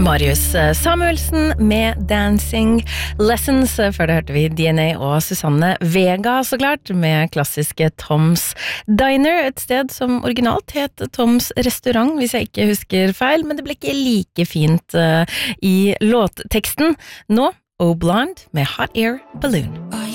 Marius Samuelsen med Dancing Lessons. Før det hørte vi DNA og Susanne Vega, så klart, med klassiske Toms Diner, et sted som originalt het Toms Restaurant, hvis jeg ikke husker feil, men det ble ikke like fint i låtteksten. Nå, O Blonde med Hot Air Balloon.